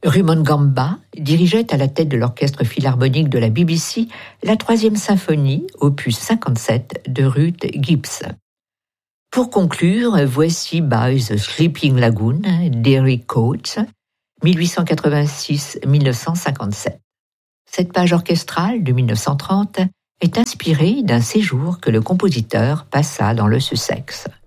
Rumon Gamba dirigeait à la tête de l'orchestre philharmonique de la BBC la 3e symphonie, opus 57, de Ruth Gibbs. Pour conclure, voici By the Sleeping Lagoon d'Eric Coates, 1886-1957. Cette page orchestrale de 1930 est inspirée d'un séjour que le compositeur passa dans le Sussex.